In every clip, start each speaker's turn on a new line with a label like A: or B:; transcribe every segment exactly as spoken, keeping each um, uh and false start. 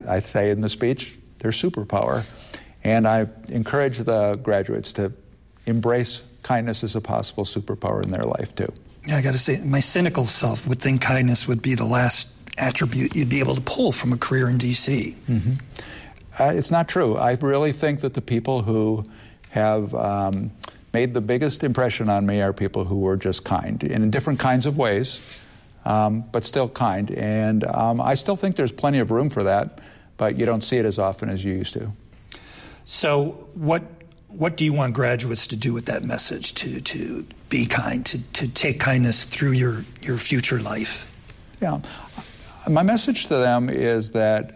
A: I say in the speech, their superpower. And I encourage the graduates to embrace kindness as a possible superpower in their life, too.
B: Yeah, I got to say, my cynical self would think kindness would be the last attribute you'd be able to pull from a career in D C
A: Mm-hmm. Uh, it's not true. I really think that the people who have um, made the biggest impression on me are people who were just kind, in different kinds of ways, um, but still kind. And um, I still think there's plenty of room for that, but you don't see it as often as you used to.
B: So what what do you want graduates to do with that message, to, to be kind, to, to take kindness through your, your future life?
A: Yeah. My message to them is that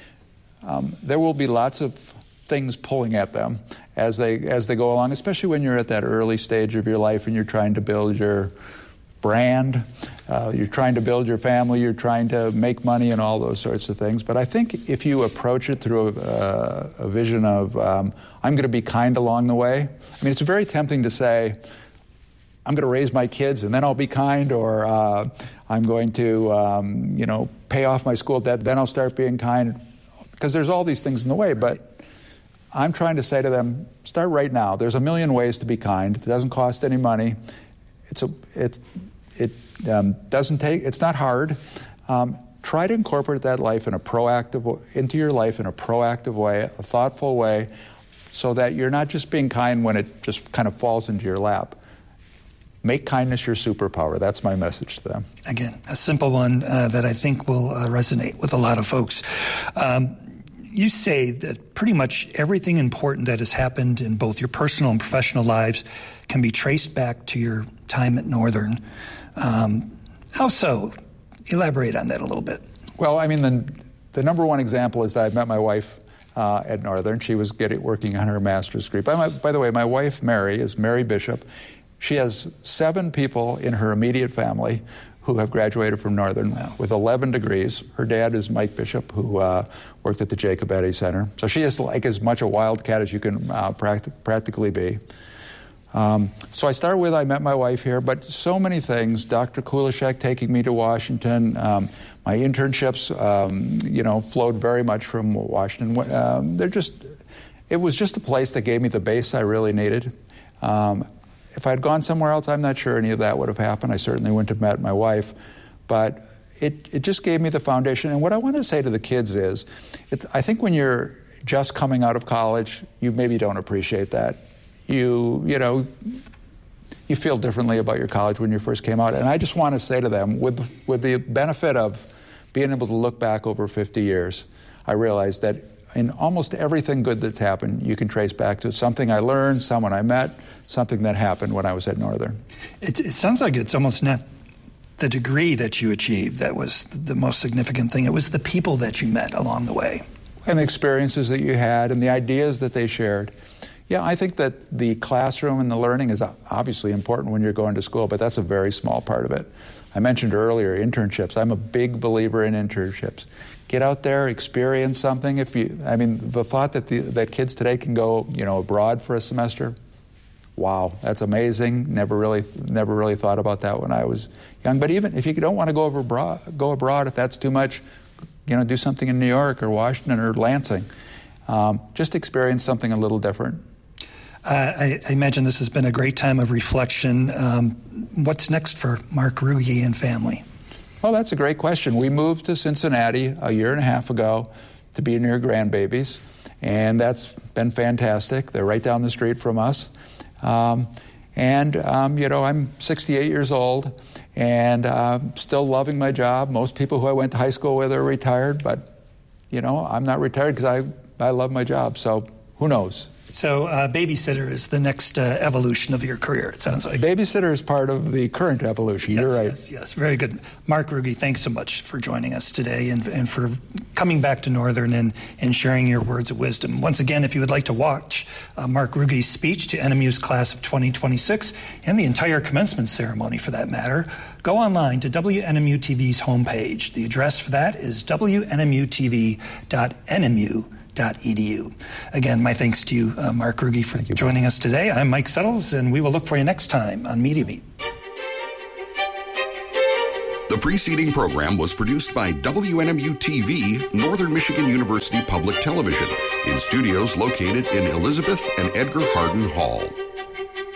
A: Um, there will be lots of things pulling at them as they as they go along, especially when you're at that early stage of your life and you're trying to build your brand, uh, you're trying to build your family, you're trying to make money and all those sorts of things. But I think if you approach it through a, a vision of um, I'm going to be kind along the way, I mean, it's very tempting to say, I'm going to raise my kids and then I'll be kind, or uh, I'm going to, um, you know, pay off my school debt, then I'll start being kind. Because there's all these things in the way, but I'm trying to say to them, start right now. There's a million ways to be kind. It doesn't cost any money. It's a, it, it um, doesn't take. It's not hard. Um, try to incorporate that life in a proactive into your life in a proactive way, a thoughtful way, so that you're not just being kind when it just kind of falls into your lap. Make kindness your superpower. That's my message to them.
B: Again, a simple one uh, that I think will uh, resonate with a lot of folks. Um, you say that pretty much everything important that has happened in both your personal and professional lives can be traced back to your time at Northern. Um, how so? Elaborate on that a little bit.
A: Well, I mean, the, the number one example is that I met my wife uh, at Northern. She was getting working on her master's degree. By, my, by the way, my wife, Mary, is Mary Bishop. She has seven people in her immediate family who have graduated from Northern wow. with eleven degrees. Her dad is Mike Bishop, who uh, worked at the Jacob Eddy Center. So she is like as much a wildcat as you can uh, practic- practically be. Um, so I start with I met my wife here, but so many things. Doctor Kulishek taking me to Washington. Um, my internships, um, you know, flowed very much from Washington. Um, they're just, it was just a place that gave me the base I really needed. Um, If I had gone somewhere else, I'm not sure any of that would have happened. I certainly wouldn't have met my wife. But it, it just gave me the foundation. And what I want to say to the kids is, it, I think when you're just coming out of college, you maybe don't appreciate that. You, you know, you feel differently about your college when you first came out. And I just want to say to them, with, with the benefit of being able to look back over fifty years, I realized that in almost everything good that's happened, you can trace back to something I learned, someone I met, something that happened when I was at Northern.
B: It, it sounds like it's almost not the degree that you achieved that was the most significant thing. It was the people that you met along the way.
A: And the experiences that you had and the ideas that they shared. Yeah, I think that the classroom and the learning is obviously important when you're going to school, but that's a very small part of it. I mentioned earlier internships. I'm a big believer in internships. Get out there, experience something. If you, I mean, the thought that the, that kids today can go, you know, abroad for a semester, wow, that's amazing. Never really, never really thought about that when I was young. But even if you don't want to go over abroad, go abroad, if that's too much, you know, do something in New York or Washington or Lansing. Um, just experience something a little different.
B: Uh, I, I imagine this has been a great time of reflection. Um, what's next for Mark Ruge and family?
A: Well, that's a great question. We moved to Cincinnati a year and a half ago to be near grandbabies, and that's been fantastic. They're right down the street from us. Um, and, um, you know, I'm sixty-eight years old and uh, still loving my job. Most people who I went to high school with are retired, but, you know, I'm not retired because I, I love my job. So who knows?
B: So uh, babysitter is the next uh, evolution of your career, it sounds like.
A: Babysitter is part of the current evolution.
B: Yes,
A: You're right.
B: Yes, yes, very good. Mark Ruge, thanks so much for joining us today and, and for coming back to Northern and, and sharing your words of wisdom. Once again, if you would like to watch uh, Mark Ruge's speech to N M U's class of twenty twenty-six and the entire commencement ceremony for that matter, go online to W N M U T V's homepage. The address for that is W N M U T V dot N M U dot E D U. Again, my thanks to you, uh, Mark Ruge, for you, joining us today. I'm Mike Settles, and we will look for you next time on Media Beat.
C: The preceding program was produced by W N M U T V, Northern Michigan University Public Television, in studios located in Elizabeth and Edgar Hardin Hall.